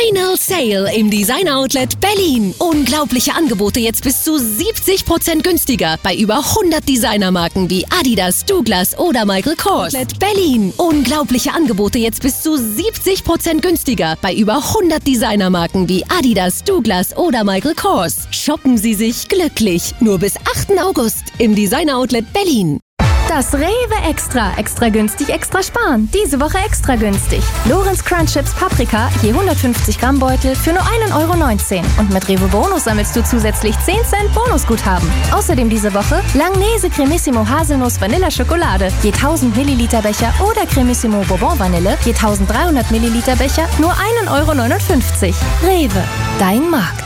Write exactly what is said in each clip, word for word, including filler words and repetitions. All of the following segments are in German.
Final Sale im Design Outlet Berlin. Unglaubliche Angebote jetzt bis zu siebzig Prozent günstiger bei über hundert Designermarken wie Adidas, Douglas oder Michael Kors. Outlet Berlin. Unglaubliche Angebote jetzt bis zu siebzig Prozent günstiger bei über hundert Designermarken wie Adidas, Douglas oder Michael Kors. Shoppen Sie sich glücklich. Nur bis achten August im Design Outlet Berlin. Das Rewe Extra. Extra günstig, extra sparen. Diese Woche extra günstig. Lorenz Crunch Chips Paprika, je hundertfünfzig Gramm Beutel für nur ein Euro neunzehn. Und mit Rewe Bonus sammelst du zusätzlich zehn Cent Bonusguthaben. Außerdem diese Woche Langnese Cremissimo Haselnuss Vanilla Schokolade, je tausend Milliliter Becher oder Cremissimo Bourbon Vanille, je dreizehnhundert Milliliter Becher, nur ein Euro neunundfünfzig. Rewe, dein Markt.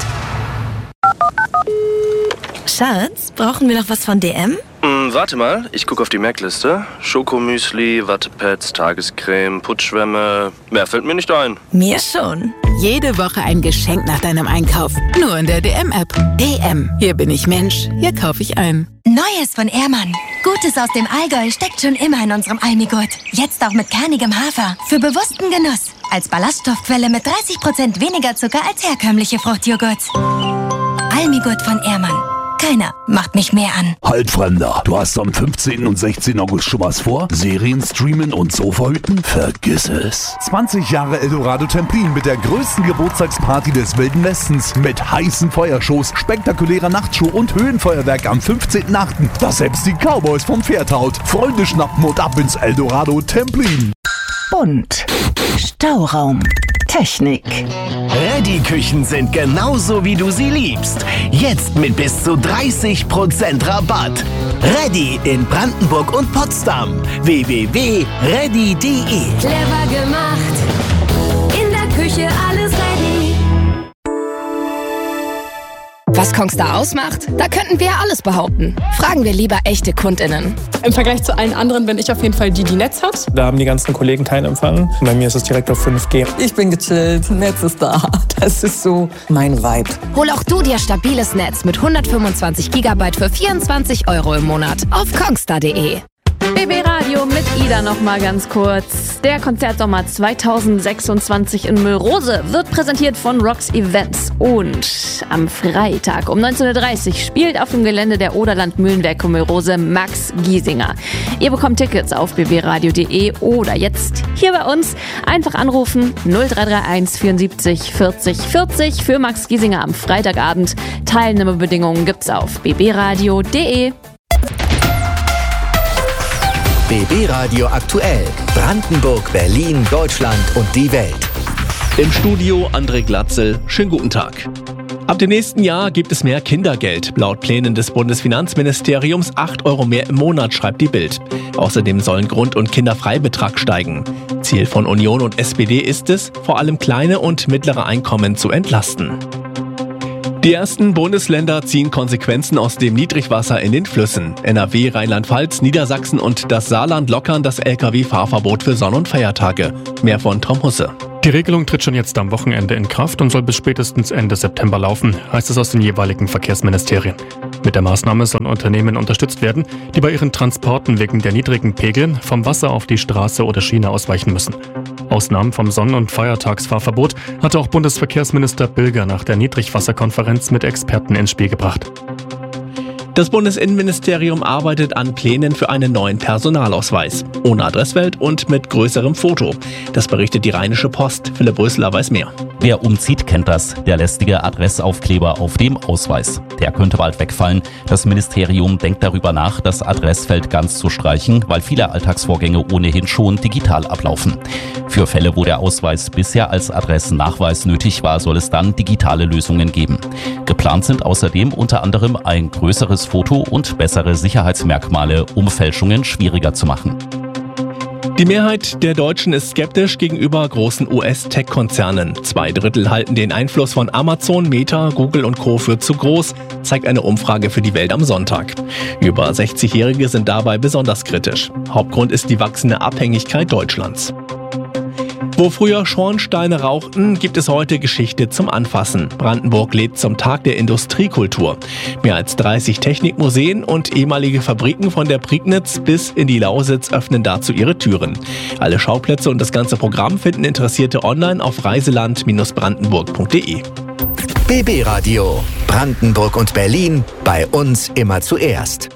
Schatz, brauchen wir noch was von D M? Hm, warte mal, ich gucke auf die Merkliste. Schokomüsli, Wattepads, Tagescreme, Putzschwämme. Mehr fällt mir nicht ein. Mir schon. Jede Woche ein Geschenk nach deinem Einkauf. Nur in der D M-App. D M. Hier bin ich Mensch. Hier kaufe ich ein. Neues von Ehrmann. Gutes aus dem Allgäu steckt schon immer in unserem Almigurt. Jetzt auch mit kernigem Hafer. Für bewussten Genuss. Als Ballaststoffquelle mit dreißig Prozent weniger Zucker als herkömmliche Fruchtjoghurts. Almigurt von Ehrmann. Keiner macht mich mehr an. Halt, Fremder, du hast am fünfzehnten und sechzehnten August schon was vor? Serien streamen und Sofa hüten? Vergiss es. zwanzig Jahre Eldorado Templin mit der größten Geburtstagsparty des Wilden Westens. Mit heißen Feuershows, spektakulärer Nachtshow und Höhenfeuerwerk am fünfzehnten achten Das selbst die Cowboys vom Pferd haut. Freunde schnappen und ab ins Eldorado Templin. Bunt. Stauraum. Technik. Reddy-Küchen sind genauso, wie du sie liebst. Jetzt mit bis zu dreißig Prozent Rabatt. Reddy in Brandenburg und Potsdam. w w w punkt reddy punkt de Clever gemacht. In der Küche alles ready. Was Kongstar ausmacht? Da könnten wir alles behaupten. Fragen wir lieber echte KundInnen. Im Vergleich zu allen anderen bin ich auf jeden Fall die, die Netz hat. Da haben die ganzen Kollegen keinen Empfang. Bei mir ist es direkt auf fünf G. Ich bin gechillt, Netz ist da. Das ist so mein Vibe. Hol auch du dir stabiles Netz mit hundertfünfundzwanzig Gigabyte für vierundzwanzig Euro im Monat auf kongstar punkt de. B B Radio mit Ida noch mal ganz kurz. Der Konzertsommer zweitausendsechsundzwanzig in Müllrose wird präsentiert von Rocks Events. Und am Freitag um neunzehn Uhr dreißig spielt auf dem Gelände der Oderland Mühlenwerke Müllrose Max Giesinger. Ihr bekommt Tickets auf b b radio punkt de oder jetzt hier bei uns einfach anrufen null drei drei eins vierundsiebzig vierzig vierzig für Max Giesinger am Freitagabend. Teilnahmebedingungen gibt's auf b b radio punkt de. B B Radio aktuell. Brandenburg, Berlin, Deutschland und die Welt. Im Studio André Glatzel. Schönen guten Tag. Ab dem nächsten Jahr gibt es mehr Kindergeld. Laut Plänen des Bundesfinanzministeriums acht Euro mehr im Monat, schreibt die Bild. Außerdem sollen Grund- und Kinderfreibetrag steigen. Ziel von Union und S P D ist es, vor allem kleine und mittlere Einkommen zu entlasten. Die ersten Bundesländer ziehen Konsequenzen aus dem Niedrigwasser in den Flüssen. N R W, Rheinland-Pfalz, Niedersachsen und das Saarland lockern das L K W-Fahrverbot für Sonn- und Feiertage. Mehr von Tom Husse. Die Regelung tritt schon jetzt am Wochenende in Kraft und soll bis spätestens Ende September laufen, heißt es aus den jeweiligen Verkehrsministerien. Mit der Maßnahme sollen Unternehmen unterstützt werden, die bei ihren Transporten wegen der niedrigen Pegel vom Wasser auf die Straße oder Schiene ausweichen müssen. Ausnahmen vom Sonn- und Feiertagsfahrverbot hatte auch Bundesverkehrsminister Bilger nach der Niedrigwasserkonferenz mit Experten ins Spiel gebracht. Das Bundesinnenministerium arbeitet an Plänen für einen neuen Personalausweis. Ohne Adressfeld und mit größerem Foto. Das berichtet die Rheinische Post. Philipp Rösler weiß mehr. Wer umzieht, kennt das. Der lästige Adressaufkleber auf dem Ausweis. Der könnte bald wegfallen. Das Ministerium denkt darüber nach, das Adressfeld ganz zu streichen, weil viele Alltagsvorgänge ohnehin schon digital ablaufen. Für Fälle, wo der Ausweis bisher als Adressennachweis nötig war, soll es dann digitale Lösungen geben. Geplant sind außerdem unter anderem ein größeres Foto und bessere Sicherheitsmerkmale, um Fälschungen schwieriger zu machen. Die Mehrheit der Deutschen ist skeptisch gegenüber großen U S-Tech-Konzernen. Zwei Drittel halten den Einfluss von Amazon, Meta, Google und Co. für zu groß, zeigt eine Umfrage für die Welt am Sonntag. Über sechzigjährige sind dabei besonders kritisch. Hauptgrund ist die wachsende Abhängigkeit Deutschlands. Wo früher Schornsteine rauchten, gibt es heute Geschichte zum Anfassen. Brandenburg lädt zum Tag der Industriekultur. Mehr als dreißig Technikmuseen und ehemalige Fabriken von der Prignitz bis in die Lausitz öffnen dazu ihre Türen. Alle Schauplätze und das ganze Programm finden Interessierte online auf reiseland Bindestrich brandenburg punkt de. B B Radio. Brandenburg und Berlin. Bei uns immer zuerst.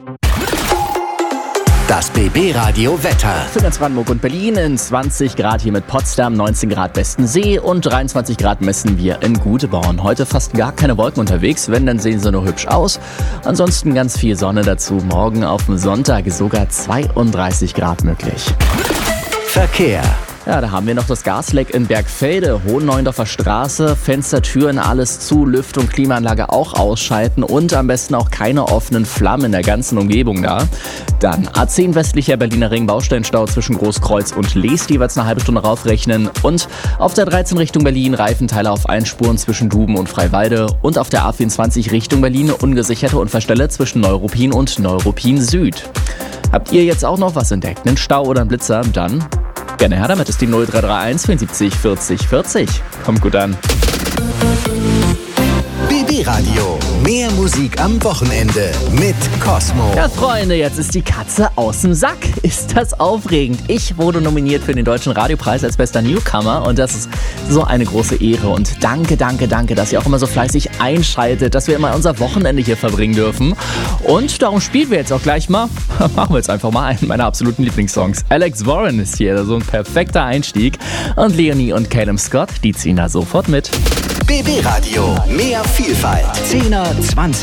Das B B Radio Wetter. Für ganz Brandenburg und Berlin in zwanzig Grad hier mit Potsdam, neunzehn Grad Westensee und dreiundzwanzig Grad messen wir in Guteborn. Heute fast gar keine Wolken unterwegs, wenn, dann sehen sie nur hübsch aus. Ansonsten ganz viel Sonne dazu. Morgen auf dem Sonntag sogar zweiunddreißig Grad möglich. Verkehr. Ja, da haben wir noch das Gasleck in Bergfelde, Hohenneuendorfer Straße, Fenster, Türen, alles zu, Lüftung, Klimaanlage auch ausschalten und am besten auch keine offenen Flammen in der ganzen Umgebung da. Dann A zehn westlicher Berliner Ring, Bausteinstau zwischen Großkreuz und Leest, jeweils eine halbe Stunde raufrechnen und auf der dreizehn Richtung Berlin Reifenteile auf allen Spuren zwischen Duben und Freiwalde und auf der A vierundzwanzig Richtung Berlin ungesicherte Unfallstelle zwischen Neuruppin und Neuruppin Süd. Habt ihr jetzt auch noch was entdeckt, einen Stau oder einen Blitzer? Dann gerne her damit, ist die null drei drei eins vierundsiebzig vierzig vierzig. Kommt gut an. B B Radio. Mehr Musik am Wochenende mit Cosmo. Ja, Freunde, jetzt ist die Katze aus dem Sack. Ist das aufregend? Ich wurde nominiert für den Deutschen Radiopreis als bester Newcomer und das ist so eine große Ehre. Und danke, danke, danke, dass ihr auch immer so fleißig einschaltet, dass wir immer unser Wochenende hier verbringen dürfen. Und darum spielen wir jetzt auch gleich mal, machen wir jetzt einfach mal einen meiner absoluten Lieblingssongs. Alex Warren ist hier, so ein perfekter Einstieg. Und Leonie und Calum Scott, die ziehen da sofort mit. B B Radio. Mehr Vielfalt. zehner, zwanziger